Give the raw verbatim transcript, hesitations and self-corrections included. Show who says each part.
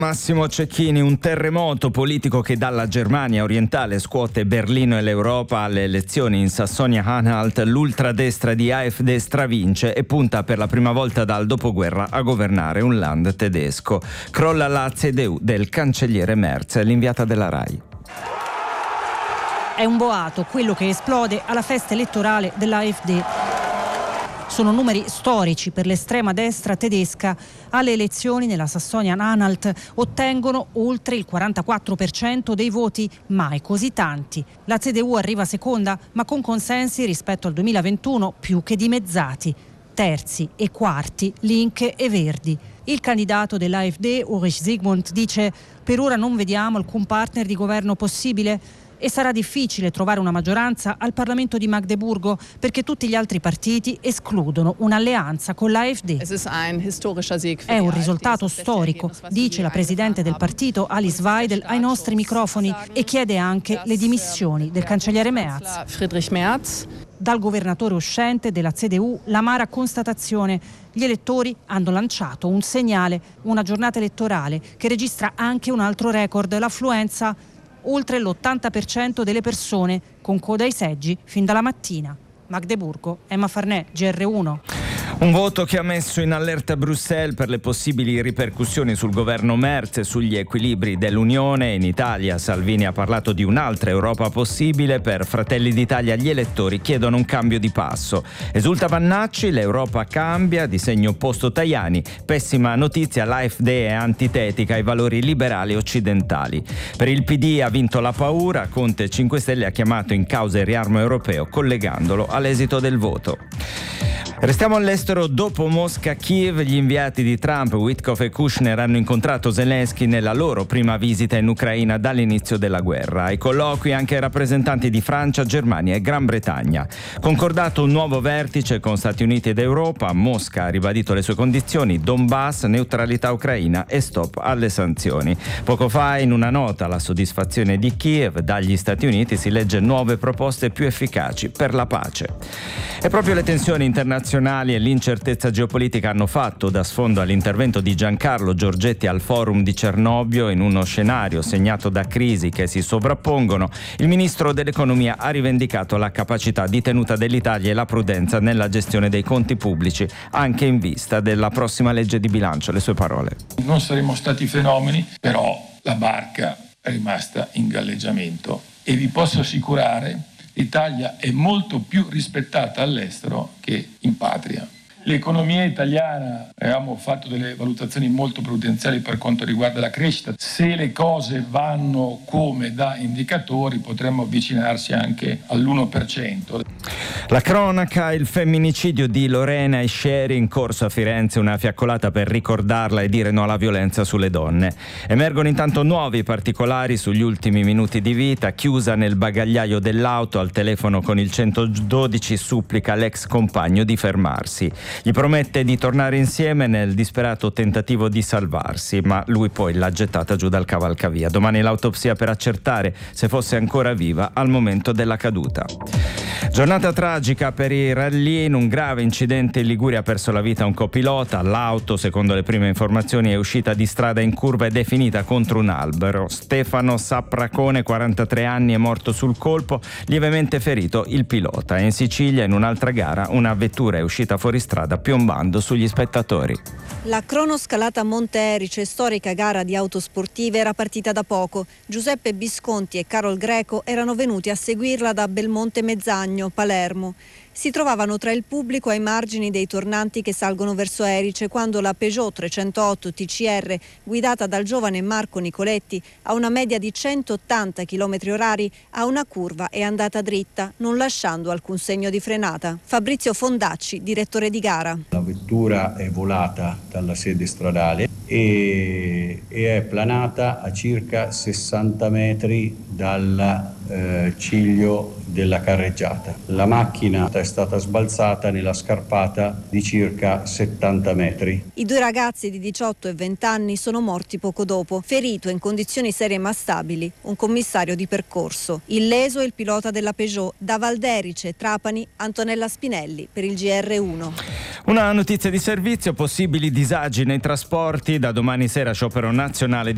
Speaker 1: Massimo Cecchini, un terremoto politico che dalla Germania orientale scuote Berlino e l'Europa alle elezioni in Sassonia-Anhalt. L'ultradestra di A F D stravince e punta per la prima volta dal dopoguerra a governare un land tedesco. Crolla la C D U del cancelliere Merz, l'inviata della RAI.
Speaker 2: È un boato quello che esplode alla festa elettorale dell'A F D. Sono numeri storici per l'estrema destra tedesca. Alle elezioni nella Sassonia-Anhalt ottengono oltre il quarantaquattro per cento dei voti, mai così tanti. La C D U arriva seconda, ma con consensi rispetto al duemilaventuno più che dimezzati. Terzi e quarti Linke e Verdi. Il candidato dell'A F D, Ulrich Zygmunt, dice: per ora non vediamo alcun partner di governo possibile. E sarà difficile trovare una maggioranza al Parlamento di Magdeburgo perché tutti gli altri partiti escludono un'alleanza con l'A F D. È un risultato storico, dice la presidente del partito Alice Weidel ai nostri microfoni, e chiede anche le dimissioni del cancelliere Merz. Dal governatore uscente della C D U l'amara constatazione: gli elettori hanno lanciato un segnale, una giornata elettorale che registra anche un altro record, l'affluenza. Oltre l'ottanta per cento delle persone con coda ai seggi fin dalla mattina. Magdeburgo, Emma Farnè, G R uno.
Speaker 1: Un voto che ha messo in allerta Bruxelles per le possibili ripercussioni sul governo Merz e sugli equilibri dell'Unione. In Italia Salvini ha parlato di un'altra Europa possibile. Per Fratelli d'Italia gli elettori chiedono un cambio di passo. Esulta Vannacci, l'Europa cambia, di segno opposto Tajani. Pessima notizia, l'A F D è antitetica ai valori liberali occidentali. Per il P D ha vinto la paura. Conte cinque Stelle ha chiamato in causa il riarmo europeo collegandolo all'esito del voto. Restiamo all'estero. Dopo Mosca-Kiev, gli inviati di Trump, Witkoff e Kushner, hanno incontrato Zelensky nella loro prima visita in Ucraina dall'inizio della guerra. Ai colloqui anche rappresentanti di Francia, Germania e Gran Bretagna. Concordato un nuovo vertice con Stati Uniti ed Europa. Mosca ha ribadito le sue condizioni: Donbass, neutralità ucraina e stop alle sanzioni. Poco fa, in una nota alla soddisfazione di Kiev, dagli Stati Uniti si legge nuove proposte più efficaci per la pace. E proprio le tensioni internazionali e l'incertezza geopolitica hanno fatto da sfondo all'intervento di Giancarlo Giorgetti al forum di Cernobbio. In uno scenario segnato da crisi che si sovrappongono, il ministro dell'economia ha rivendicato la capacità di tenuta dell'Italia e la prudenza nella gestione dei conti pubblici, anche in vista della prossima legge di bilancio. Le sue parole:
Speaker 3: non saremmo stati fenomeni, però la barca è rimasta in galleggiamento e vi posso assicurare l'Italia è molto più rispettata all'estero che in patria. L'economia italiana, abbiamo fatto delle valutazioni molto prudenziali per quanto riguarda la crescita. Se le cose vanno come da indicatori potremmo avvicinarsi anche all'uno per cento.
Speaker 1: La cronaca: il femminicidio di Lorena Escieri, in corso a Firenze, una fiaccolata per ricordarla e dire no alla violenza sulle donne. Emergono intanto nuovi particolari sugli ultimi minuti di vita. Chiusa nel bagagliaio dell'auto, al telefono con il centododici supplica l'ex compagno di fermarsi. Gli promette di tornare insieme nel disperato tentativo di salvarsi, ma lui poi l'ha gettata giù dal cavalcavia. Domani l'autopsia per accertare se fosse ancora viva al momento della caduta. Giornata tragica per i rally. In un grave incidente in Liguria ha perso la vita un copilota. L'auto, secondo le prime informazioni, è uscita di strada in curva ed è finita contro un albero. Stefano Sapracone, quarantatré anni, è morto sul colpo. Lievemente ferito il pilota. In Sicilia, in un'altra gara, una vettura è uscita fuori strada piombando sugli spettatori.
Speaker 4: La cronoscalata Monte Erice, storica gara di auto sportive, era partita da poco. Giuseppe Bisconti e Carol Greco erano venuti a seguirla da Belmonte Mezzagno, Palermo. Si trovavano tra il pubblico ai margini dei tornanti che salgono verso Erice quando la Peugeot trecentootto T C R, guidata dal giovane Marco Nicoletti a una media di centottanta chilometri orari, a una curva è andata dritta, non lasciando alcun segno di frenata. Fabrizio Fondacci, direttore di gara.
Speaker 5: La vettura è volata dalla sede stradale e, e è planata a circa sessanta metri dal eh, ciglio della carreggiata. La macchina è stata sbalzata nella scarpata di circa settanta metri.
Speaker 4: I due ragazzi di diciotto e venti anni sono morti poco dopo. Ferito in condizioni serie ma stabili un commissario di percorso. Illeso il pilota della Peugeot. Da Valderice, Trapani, Antonella Spinelli per il G R uno.
Speaker 1: Una notizia di servizio: possibili disagi nei trasporti. Da domani sera sciopero nazionale di